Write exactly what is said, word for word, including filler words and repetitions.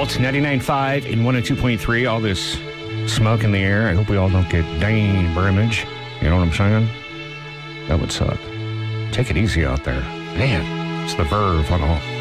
Alt ninety-nine point five and one oh two point three. All this smoke in the air. I hope we all don't get dang brimage. You know what I'm saying? That would suck. Take it easy out there. Man, it's the Verve on all.